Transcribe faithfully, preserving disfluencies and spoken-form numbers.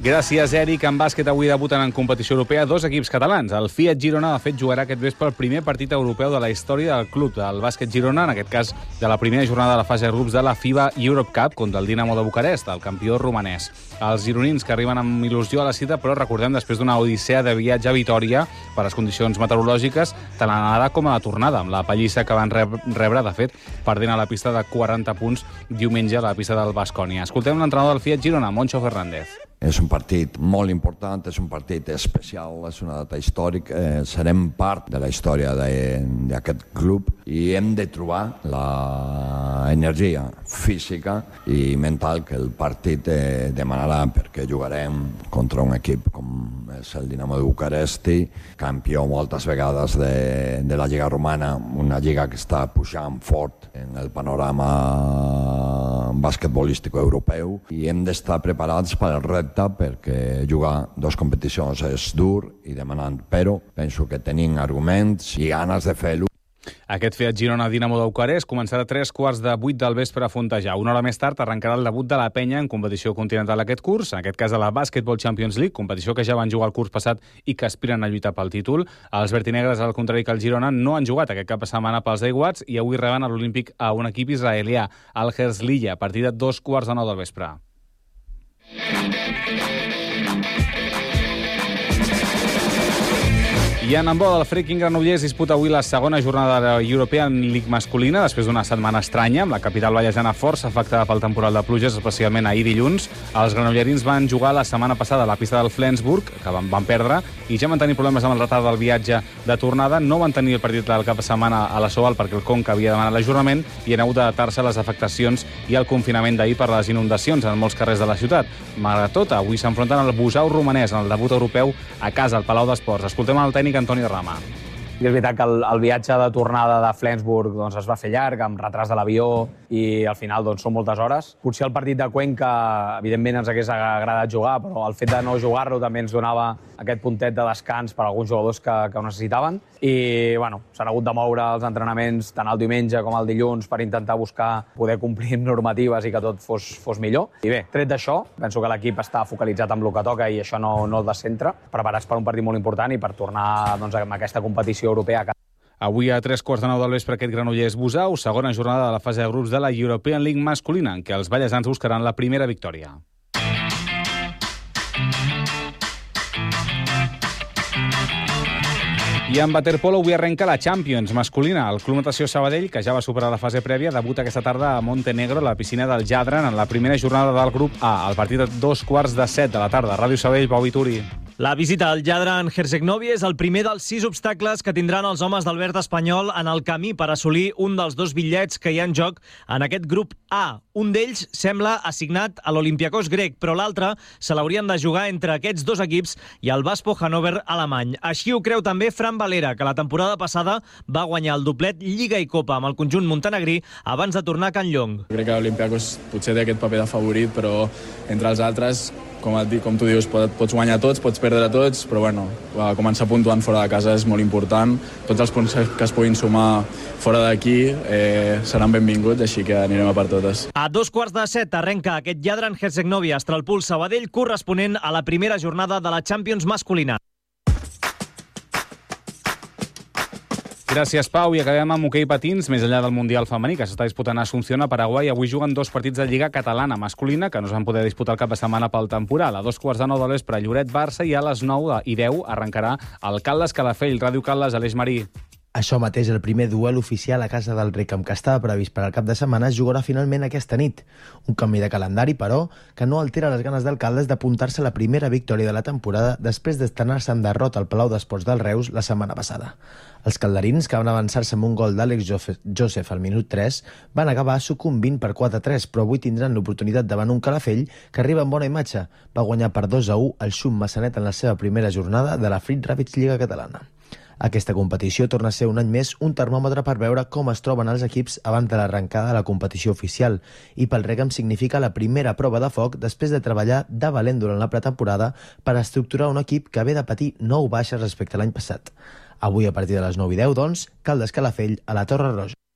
Gràcies, Eric. En bàsquet avui debuten en competició europea dos equips catalans. El Fiat Girona, de fet, jugarà aquest vespre el primer partit europeu de la història del club del bàsquet Girona, en aquest cas de la primera jornada de la fase de grups de la FIBA Europe Cup contra el Dinamo de Bucarest, el campió romanès. Els gironins que arriben amb il·lusió a la cita, però recordem, després d'una odissea de viatge a Vitòria per les condicions meteorològiques, tant a l'anada com a la tornada, amb la pallissa que van rebre, de fet, perdent a la pista de quaranta punts diumenge a la pista del Baskonia. Escoltem l'entrenador del Fiat Girona, Moncho Fernández. És un partit molt important, és un partit especial, és una data històrica, eh, serem part de la història d'aquest club i hem de trobar l'energia física i mental que el partit eh, demanarà, perquè jugarem contra un equip com és el Dinamo de Bucaresti, campió moltes vegades de, de la Lliga Romana, una lliga que està pujant fort en el panorama basquetbolístic europeu, i hem d'estar preparats per al repte, perquè jugar dues competicions és dur i demanant, però penso que tenim arguments i ganes de fer-ho. Aquest Fiat Girona Dinamo de Bucarest començarà a tres quarts de vuit del vespre a Fontejà. Una hora més tard arrencarà el debut de la Penya en competició continental aquest curs, en aquest cas a la Basketball Champions League, competició que ja van jugar el curs passat i que aspiren a lluitar pel títol. Els vertinegres, al contrari que el Girona, no han jugat aquest cap de setmana pels aiguats i avui reben a l'Olímpic a un equip israelià, el Herzliya, a partir de dos quarts de nou del vespre. I en handbol, el Freaking Granollers disputa avui la segona jornada de la European League masculina, després d'una setmana estranya, amb la capital vallesana força afectada pel temporal de pluges, especialment ahir dilluns. Els granollerins van jugar la setmana passada a la pista del Flensburg, que van, van perdre, i ja van tenir problemes amb el retard del viatge de tornada. No van tenir el partit del cap de setmana a la Soval perquè el Conca havia demanat l'ajornament i han hagut d'adaptar-se a les afectacions i al confinament d'ahir per les inundacions en molts carrers de la ciutat. Malgrat tot, avui s'enfronten al Busau romanès en el debut europeu a casa, al Palau d'Esports. Escoltem el tècnic Antoni Rama. I és veritat que el, el viatge de tornada de Flensburg doncs, es va fer llarg, amb retras de l'avió, i al final doncs, són moltes hores. Potser el partit de Cuenca, evidentment, ens hagués agradat jugar, però el fet de no jugar-lo també ens donava aquest puntet de descans per a alguns jugadors que, que ho necessitaven. I bueno, s'han hagut de moure els entrenaments tant el diumenge com el dilluns per intentar buscar poder complir normatives i que tot fos, fos millor. I bé, tret d'això, penso que l'equip està focalitzat en el que toca i això no, no el descentra, preparats per un partit molt important i per tornar doncs, a aquesta competició europea. Avui a tres quarts de nou del vespre aquest Granollers-Busau, segona jornada de la fase de grups de la European League masculina, en què els ballesans buscaran la primera victòria. I en waterpolo avui arrenca la Champions masculina. El Club Natació Sabadell, que ja va superar la fase prèvia, debuta aquesta tarda a Montenegro, a la piscina del Jadran, en la primera jornada del grup A, al partit de dos quarts de set de la tarda. Ràdio Sabadell, Pau Vituri. La visita al Jadran Herceg-Novi és el primer dels sis obstacles que tindran els homes d'Albert Espanyol en el camí per assolir un dels dos bitllets que hi ha en joc en aquest grup A. Un d'ells sembla assignat a l'Olympiacos grec, però l'altre se l'haurien de jugar entre aquests dos equips i el Vaspo Hannover alemany. Així ho creu també Fran Valera, que la temporada passada va guanyar el doblet Lliga i Copa amb el conjunt montenegrí abans de tornar a Can Llong. Crec que l'Olympiacos potser té aquest paper de favorit, però entre els altres, com, et, com tu dius, pots guanyar tots, pots perdre tots, però bueno, començar puntuant fora de casa és molt important. Tots els punts que es puguin sumar fora d'aquí eh, seran benvinguts, així que anirem a per totes. A dos quarts de set arrenca aquest Jadran Herceg-Novi Astralpool Sabadell, corresponent a la primera jornada de la Champions masculina. Gràcies, Pau. I acabem amb hoquei patins, més enllà del Mundial femení, que s'està disputant a Asunción, a Paraguai. Avui juguen dos partits de Lliga catalana masculina, que no es van poder disputar el cap de setmana pel temporal. A dos quarts de nou de l'espre, Lloret-Barça, i a les nou i deu arrencarà el Caldes Calafell. Ràdio Caldes, Aleix Marí. Això mateix, el primer duel oficial a casa del Ricam, que estava previst per al cap de setmana, es jugarà finalment aquesta nit. Un canvi de calendari, però, que no altera les ganes del Caldes d'apuntar-se a la primera victòria de la temporada després d'estrenar-se en derrota al Palau d'Esports del Reus la setmana passada. Els calderins, que van avançar-se amb un gol d'Àlex Joseph al minut tres, van acabar sucumbint per quatre a tres, però avui tindran l'oportunitat davant un Calafell que arriba amb bona imatge. Va guanyar per dos a u el Xum Massanet en la seva primera jornada de la Frit Ràpids Lliga Catalana. Aquesta competició torna a ser un any més un termòmetre per veure com es troben els equips abans de l'arrencada de la competició oficial, i pel Règam significa la primera prova de foc després de treballar de valent durant la pretemporada per estructurar un equip que ve de patir nou baixes respecte a l'any passat. Avui, a partir de les nou i deu, doncs, Caldes Calafell a la Torre Roja.